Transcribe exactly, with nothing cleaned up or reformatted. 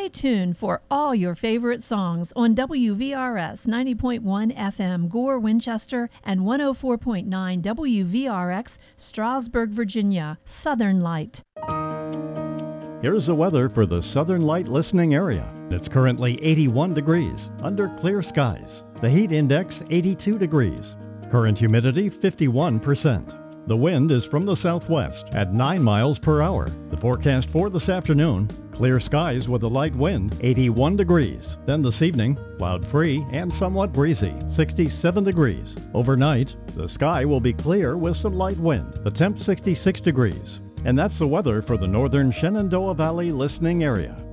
Stay tuned for all your favorite songs on W V R S ninety point one F M Gore, Winchester, and one oh four point nine W V R X Strasburg, Virginia. Southern Light. Here's the weather for the Southern Light listening area. It's currently eighty-one degrees under clear skies. The heat index eighty-two degrees. Current humidity fifty-one percent. The wind is from the southwest at nine miles per hour. The forecast for this afternoon, clear skies with a light wind, eighty-one degrees. Then this evening, cloud-free and somewhat breezy, sixty-seven degrees. Overnight, the sky will be clear with some light wind. The temp sixty-six degrees. And that's the weather for the northern Shenandoah Valley listening area.